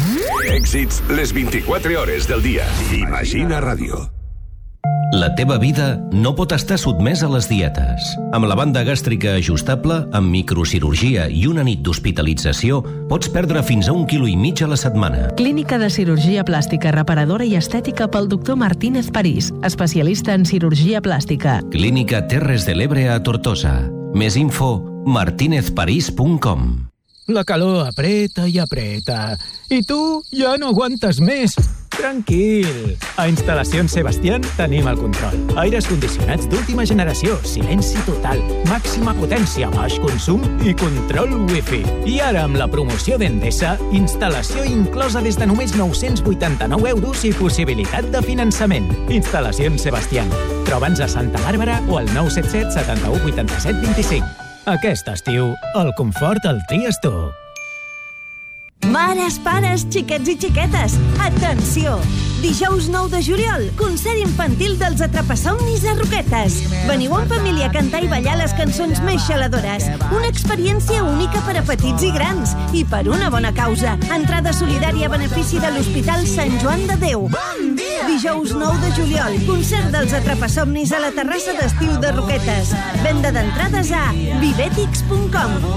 Èxits les 24 hores del dia. Imagina Ràdio. La teva vida no pot estar sotmesa a les dietes. Amb la banda gàstrica ajustable, amb microcirurgia i una nit d'hospitalització, pots perdre fins a 1,5 kg a la setmana. Clínica de cirurgia plàstica reparadora i estètica pel doctor Martínez París, especialista en cirurgia plàstica. Clínica Terres de l'Ebre a Tortosa. Més info, martinezparís.com. La calor apreta i apreta. I tu ja no aguantes més. Tranquil. A Instal·lacions Sebastián tenim el control. Aires condicionats d'última generació, silenci total, màxima potència, baix consum i control wifi. I ara amb la promoció d'Endesa, instal·lació inclosa des de només 989 euros i possibilitat de finançament. Instal·lacions Sebastián. Troba'ns a Santa Bàrbara o al 977 71 87 25. Aquest estiu, el confort el tries tu. Mares, pares, xiquets i xiquetes, atenció! Dijous 9 de juliol, concert infantil dels Atrapasomnis a Roquetes. Veniu en família a cantar i ballar les cançons més xaladores. Una experiència única per a petits i grans. I per una bona causa. Entrada solidària a benefici de l'Hospital Sant Joan de Déu. Bon dia! Dijous 9 de juliol, concert dels Atrapasomnis a la terrassa d'estiu de Roquetes. Venda d'entrades a vivetix.com.